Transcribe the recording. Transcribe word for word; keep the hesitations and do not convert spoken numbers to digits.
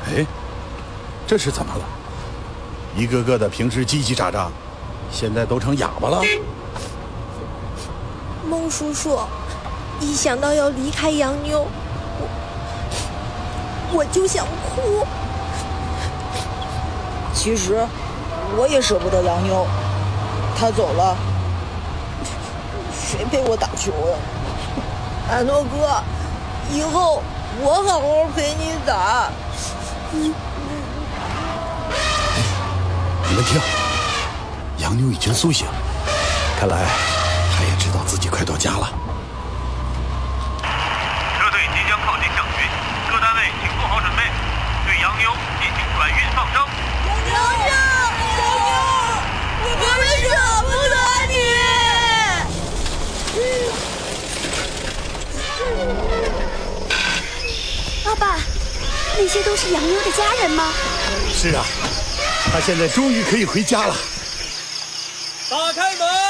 哎，这是怎么了？一个个的平时叽叽喳喳，现在都成哑巴了。 孟叔叔，一想到要离开洋妞，我我就想哭。 其实我也舍不得洋妞，她走了，谁陪我打球呀？安诺哥，以后我好好陪你打。 你们听，洋妞已经苏醒，看来她也知道自己快到家了。 车队即将靠近小区，各单位请做好准备，对洋妞进行转运放生。 洋妞，洋妞，我们舍不得你。 爸爸，那些都是洋妞的家人吗？ 是啊，她现在终于可以回家了。 打开门！